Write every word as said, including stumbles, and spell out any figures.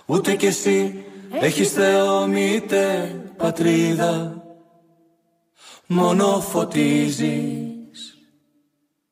Ούτε κι εσύ έχεις Θεό μήτε πατρίδα. Μόνο φωτίζει